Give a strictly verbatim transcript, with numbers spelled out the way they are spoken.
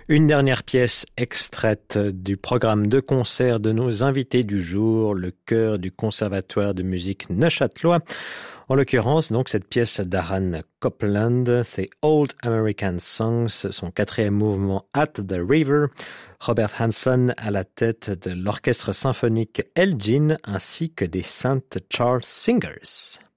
Une dernière pièce extraite du programme de concert de nos invités du jour, le chœur du Conservatoire de musique neuchâtelois. En l'occurrence, donc, cette pièce d'Aaron Copland, The Old American Songs, son quatrième mouvement At the River. Robert Hanson à la tête de l'orchestre symphonique Elgin ainsi que des Saint Charles Singers.